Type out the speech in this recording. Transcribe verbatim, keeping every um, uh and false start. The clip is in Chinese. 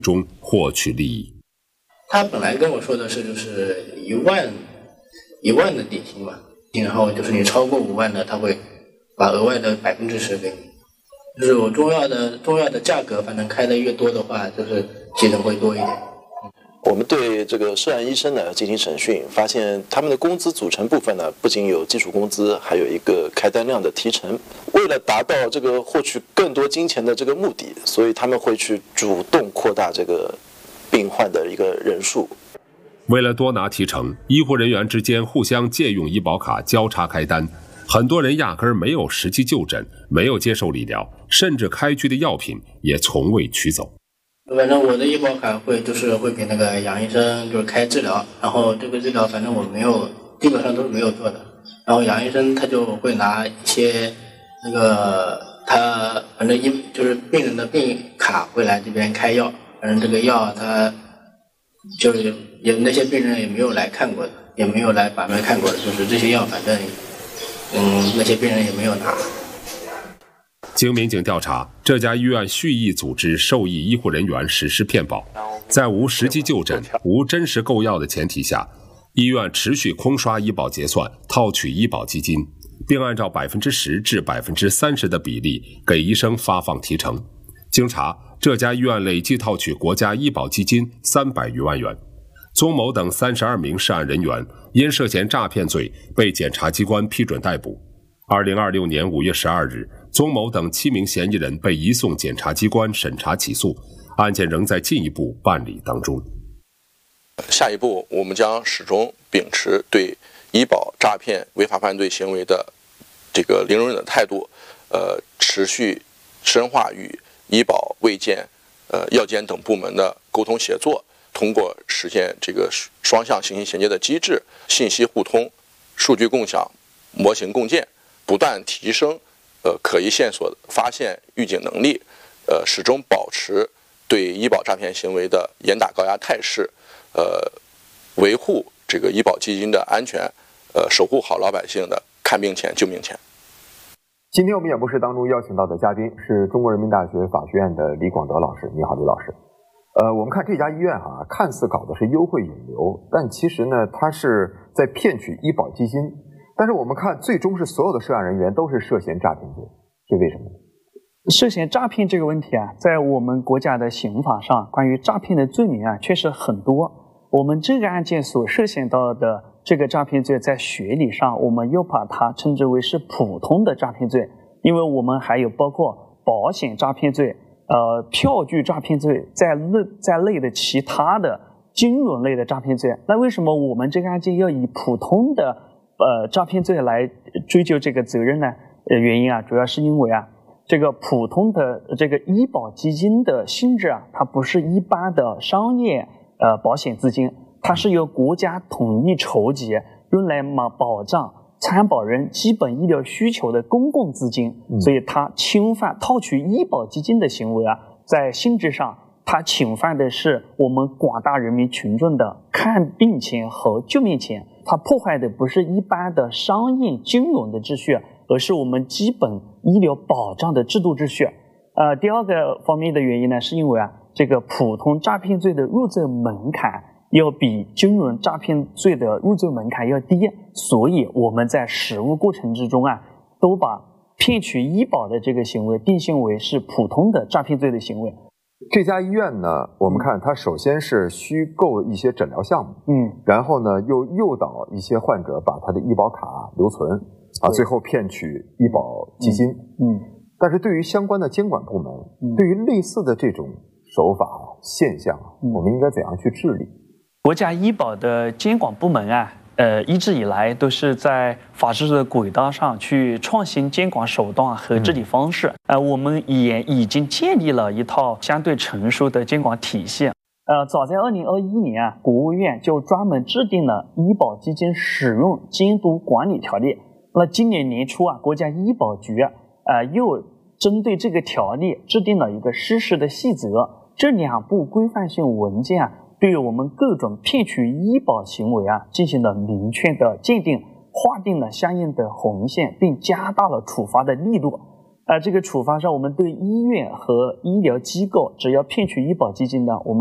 中获取利益。 他本来跟我说的是就是一万一万的底薪嘛，然后就是你超过五万的，他会把额外的百分之十给你。就是我中药的中药的价格，反正开的越多的话，就是技能会多一点。 我们对这个涉案医生呢进行审讯，发现他们的工资组成部分呢，不仅有基础工资，还有一个开单量的提成。为了达到这个获取更多金钱的这个目的，所以他们会去主动扩大这个病患的一个人数。 为了多拿提成，医护人员之间互相借用医保卡交叉开单，很多人压根儿没有实际就诊，没有接受理疗，甚至开具的药品也从未取走。 反正我的医保卡会就是会给那个杨医生就是开治疗，然后这个治疗反正我没有，基本上都是没有做的。然后杨医生他就会拿一些那个他反正医就是病人的病卡会来这边开药，反正这个药他就是也那些病人也没有来看过的，也没有来把脉看过的，就是这些药反正嗯那些病人也没有拿。 经民警调查，这家医院蓄意组织受益医护人员实施骗保，在无实际就诊、无真实购药的前提下，医院持续空刷医保结算，套取医保基金，并按照百分之十至百分之三十的比例给医生发放提成。经查，这家医院累计套取国家医保基金三百余万元。宗某等三十二名涉案人员因涉嫌诈骗罪被检察机关批准逮捕。二零二六年五月十二日，宗某等七名嫌疑人被移送检察机关审查起诉，案件仍在进一步办理当中。 下一步，我们将始终秉持对医保诈骗违法犯罪行为的这个零容忍的态度，呃，持续深化与医保、卫健、呃药监等部门的沟通协作，通过实现这个双向信息衔接的机制、信息互通、数据共享、模型共建，不断提升呃可疑线索发现预警能力，呃始终保持对医保诈骗行为的严打高压态势，呃维护这个医保基金的安全，呃守护好老百姓的看病钱救命钱。 今天我们演播室当中邀请到的嘉宾是中国人民大学法学院的李广德老师。你好，李老师。呃，我们看这家医院哈、啊，看似搞的是优惠引流，但其实呢，它是在骗取医保基金。但是我们看，最终是所有的涉案人员都是涉嫌诈骗罪，这为什么？ 涉嫌诈骗这个问题啊，在我们国家的刑法上，关于诈骗的罪名啊，确实很多。我们这个案件所涉嫌到的这个诈骗罪，在学理上，我们又把它称之为是普通的诈骗罪，因为我们还有包括保险诈骗罪、呃票据诈骗罪在内在内的其他的金融类的诈骗罪。那为什么我们这个案件要以普通的呃诈骗罪来追究这个责任呢？呃，原因啊，主要是因为啊，这个普通的这个医保基金的性质啊，它不是一般的商业呃保险资金，它是由国家统一筹集，用来嘛保障参保人基本医疗需求的公共资金， 嗯、 所以它侵犯套取医保基金的行为啊，在性质上，它侵犯的是我们广大人民群众的看病钱和救命钱，它破坏的不是一般的商业金融的秩序，而是我们基本医疗保障的制度秩序。呃，第二个方面的原因呢，是因为啊，这个普通诈骗罪的入罪门槛要比金融诈骗罪的入罪门槛要低，所以我们在实务过程之中啊，都把骗取医保的这个行为定性为是普通的诈骗罪的行为。 这家医院呢，我们看它首先是虚构一些诊疗项目， 嗯， 然后呢又诱导一些患者把他的医保卡留存，啊，最后骗取医保基金， 嗯，嗯但是对于相关的监管部门，嗯、对于类似的这种手法现象，嗯、我们应该怎样去治理？ 国家医保的监管部门啊，呃，一直以来都是在法治的轨道上去创新监管手段和治理方式。呃，我们也已经建立了一套相对成熟的监管体系。呃，早在二零二一年啊，国务院就专门制定了医保基金使用监督管理条例。那今年年初啊，国家医保局呃又针对这个条例制定了一个实施的细则。这两部规范性文件啊，对于我们各种骗取医保行为啊，进行了明确的鉴定，划定了相应的红线，并加大了处罚的力度。 啊、呃，这个处罚上，我们对医院和医疗机构只要骗取医保基金的，我们